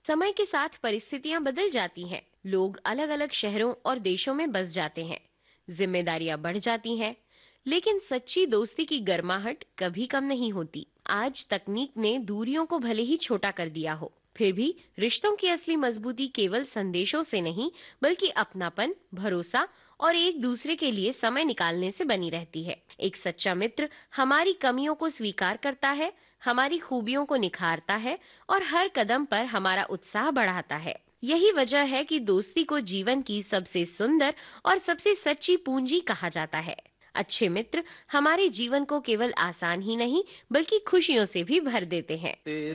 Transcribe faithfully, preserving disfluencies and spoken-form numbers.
समय के साथ परिस्थितियां बदल जाती हैं, लोग अलग अलग शहरों और देशों में बस जाते हैं, जिम्मेदारियां बढ़ जाती हैं, लेकिन सच्ची दोस्ती की गर्माहट कभी कम नहीं होती। आज तकनीक ने दूरियों को भले ही छोटा कर दिया हो, फिर भी रिश्तों की असली मजबूती केवल संदेशों से नहीं, बल्कि अपनापन, भरोसा और एक दूसरे के लिए समय निकालने से बनी रहती है। एक सच्चा मित्र हमारी कमियों को स्वीकार करता है, हमारी खूबियों को निखारता है और हर कदम पर हमारा उत्साह बढ़ाता है। यही वजह है कि दोस्ती को जीवन की सबसे सुंदर और सबसे सच्ची पूंजी कहा जाता है। अच्छे मित्र हमारे जीवन को केवल आसान ही नहीं, बल्कि खुशियों से भी भर देते हैं।